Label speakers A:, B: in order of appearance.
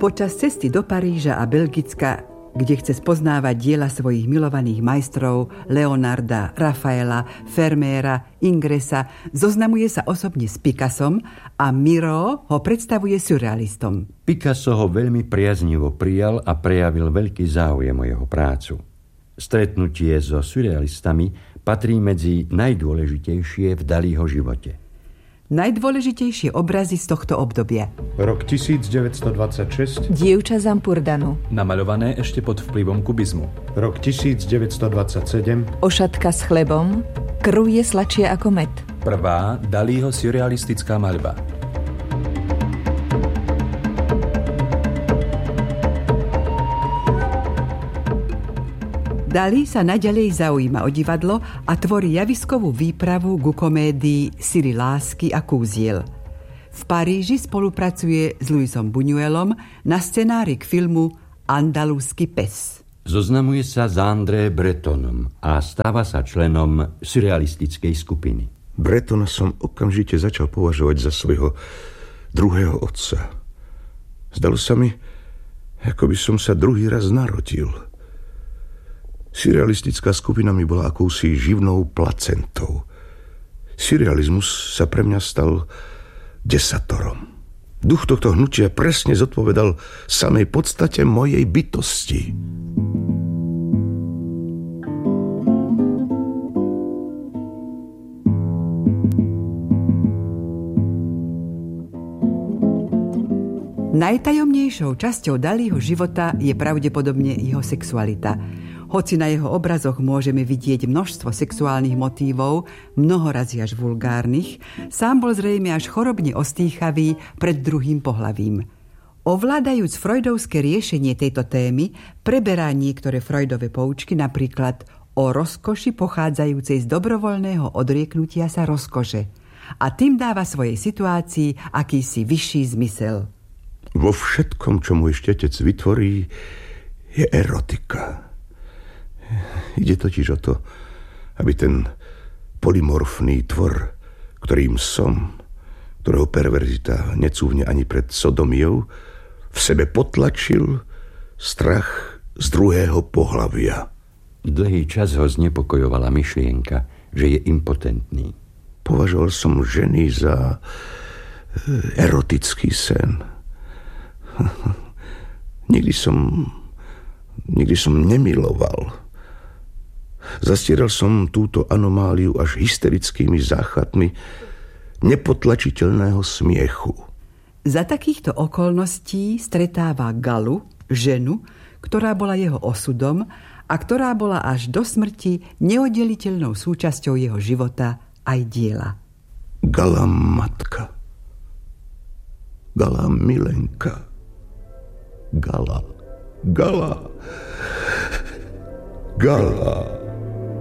A: Počas cesty do Paríža a Belgicka, kde chce spoznávať diela svojich milovaných majstrov Leonarda, Rafaela, Vermeera, Ingresa, zoznamuje sa osobne s Picassom a Miro ho predstavuje surrealistom.
B: Picasso ho veľmi priaznivo prijal a prejavil veľký záujem o jeho prácu. Stretnutie so surrealistami patrí medzi najdôležitejšie v Dalího živote.
A: Najdôležitejšie obrazy z tohto obdobia.
C: Rok 1926.
D: Dievča Zampurdanu.
E: Namaľované ešte pod vplyvom kubizmu.
C: Rok 1927.
D: Ošatka s chlebom. Krv je sladšia ako med.
E: Prvá Dalího surrealistická maľba.
A: Dalí sa naďalej zaujíma o divadlo a tvorí javiskovú výpravu ku komédii Syry lásky a kúziel. V Paríži spolupracuje s Luisom Buñuelom na scenári k filmu Andalúsky pes.
B: Zoznamuje sa s André Bretonom a stáva sa členom surrealistickej skupiny.
F: Bretona som okamžite začal považovať za svojho druhého otca. Zdalo sa mi, ako by som sa druhý raz narodil. Surrealistická skupina mi bola akousi živnou placentou. Surrealizmus sa pre mňa stal desatorom. Duch tohto hnutia presne zodpovedal samej podstate mojej bytosti.
A: Najtajomnejšou časťou Dalího života je pravdepodobne jeho sexualita. Hoci na jeho obrazoch môžeme vidieť množstvo sexuálnych motívov, mnohorazí až vulgárnych, sám bol zrejme až chorobne ostýchavý pred druhým pohlavím. Ovládajúc freudovské riešenie tejto témy, preberá niektoré Freudové poučky, napríklad o rozkoši pochádzajúcej z dobrovoľného odrieknutia sa rozkoše. A tým dáva svojej situácii akýsi vyšší zmysel.
F: Vo všetkom, čo môj štetec vytvorí, je erotika. Ide totiž o to, aby ten polymorfný tvor, ktorým som, ktorého perverzita necúvne ani pred sodomiou, v sebe potlačil strach z druhého pohlavia.
B: Dlhý čas ho znepokojovala myšlienka, že je impotentný.
F: Považoval som ženy za erotický sen. Nikdy som nemiloval. Zastieral som túto anomáliu až hysterickými záchvatmi nepotlačiteľného smiechu.
A: Za takýchto okolností stretáva Galu, ženu, ktorá bola jeho osudom a ktorá bola až do smrti neoddeliteľnou súčasťou jeho života aj diela.
F: Gala matka. Gala milenka. Gala.